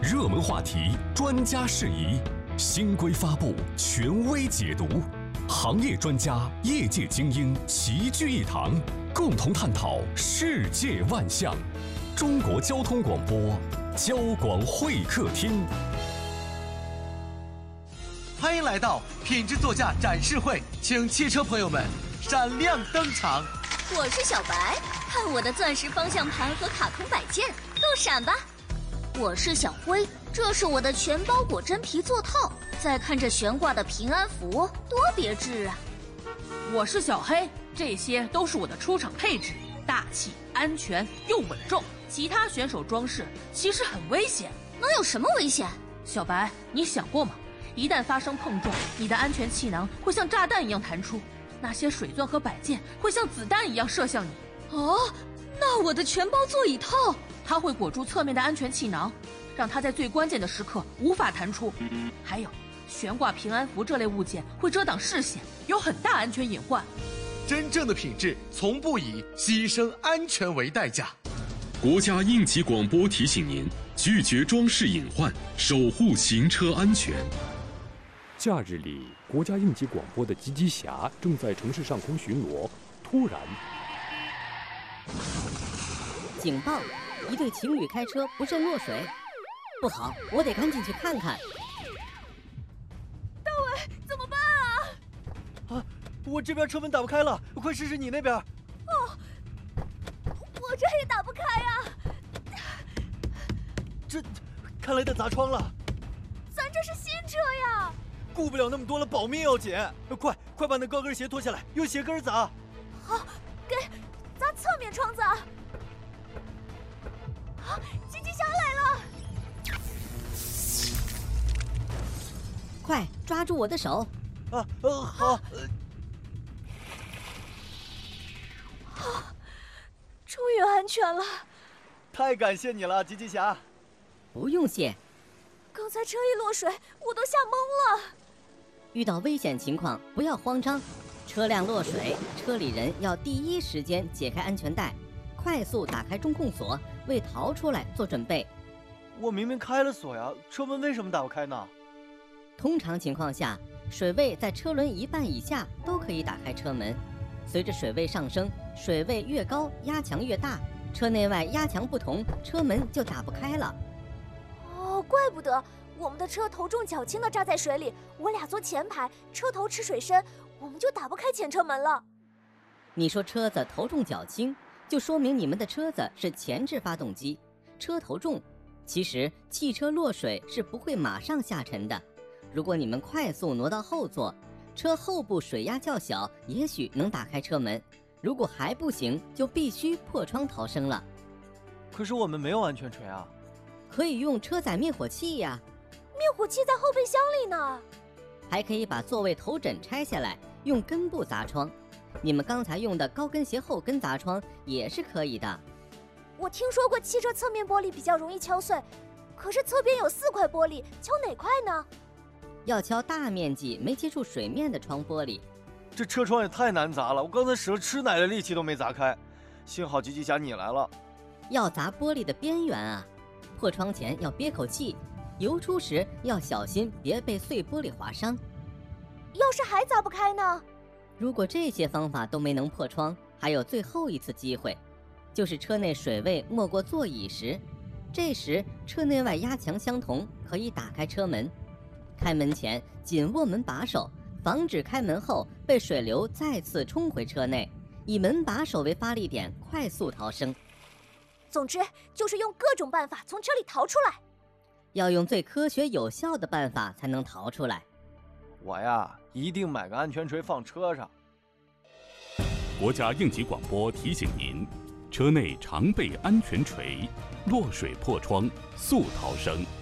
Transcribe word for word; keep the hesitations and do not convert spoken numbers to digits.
热门话题，专家释疑，新规发布，权威解读，行业专家、业界精英齐聚一堂，共同探讨世界万象。中国交通广播，交广会客厅。 欢迎来到品质座驾展示会，请汽车朋友们闪亮登场。 我是小白，看我的钻石方向盘和卡通摆件，都闪吧。我是小灰，这是我的全包裹真皮座套，再看这悬挂的平安符，多别致啊。 我是小黑，这些都是我的出厂配置，大气、安全又稳重。其他选手装饰其实很危险。 能有什么危险？ 小白，你想过吗？一旦发生碰撞，你的安全气囊会像炸弹一样弹出，那些水钻和摆件会像子弹一样射向你。 哦，那我的全包座椅套， 它会裹住侧面的安全气囊，让它在最关键的时刻无法弹出。还有，悬挂平安符这类物件会遮挡视线，有很大安全隐患。 真正的品质从不以牺牲安全为代价。 国家应急广播提醒您：拒绝装饰隐患，守护行车安全。 假日里，国家应急广播的吉吉侠正在城市上空巡逻，突然， 警报！一对情侣开车不慎落水，不好，我得赶紧去看看。 大伟，怎么办啊？ 啊，我这边车门打不开了，快试试你那边。 哦，我这也打不开啊！ 这，看来得砸窗了。 咱这是新车呀！ 顾不了那么多了，保命要紧！快快把那高跟鞋脱下来，用鞋跟砸。 好，给砸侧面窗子啊！啊，吉吉侠来了！ 快抓住我的手！ 啊，呃，好。 啊，终于安全了！ 太感谢你了，吉吉侠。 不用谢。 刚才车一落水，我都吓懵了。 遇到危险情况不要慌张，车辆落水，车里人要第一时间解开安全带，快速打开中控锁，为逃出来做准备。 我明明开了锁呀，车门为什么打不开呢？ 通常情况下，水位在车轮一半以下都可以打开车门，随着水位上升，水位越高压强越大，车内外压强不同，车门就打不开了。 哦，怪不得我们的车头重脚轻的扎在水里，我俩坐前排，车头吃水深，我们就打不开前车门了。 你说车子头重脚轻，就说明你们的车子是前置发动机，车头重。其实汽车落水是不会马上下沉的，如果你们快速挪到后座，车后部水压较小，也许能打开车门，如果还不行，就必须破窗逃生了。 可是我们没有安全锤啊。 可以用车载灭火器呀、啊。 灭火器在后备箱里呢。 还可以把座位头枕拆下来，用根部砸窗。你们刚才用的高跟鞋后跟砸窗也是可以的。 我听说过汽车侧面玻璃比较容易敲碎，可是侧边有四块玻璃，敲哪块呢？ 要敲大面积没接触水面的窗玻璃。 这车窗也太难砸了，我刚才使了吃奶的力气都没砸开，幸好吉吉侠你来了。 要砸玻璃的边缘啊，破窗前要憋口气，游出时要小心别被碎玻璃划伤。 要是还砸不开呢？ 如果这些方法都没能破窗，还有最后一次机会，就是车内水位没过座椅时，这时车内外压强相同，可以打开车门。开门前紧握门把手，防止开门后被水流再次冲回车内，以门把手为发力点，快速逃生。 总之就是用各种办法从车里逃出来。 要用最科学有效的办法才能逃出来。 我呀，一定买个安全锤放车上。 国家应急广播提醒您：车内常备安全锤，落水破窗速逃生。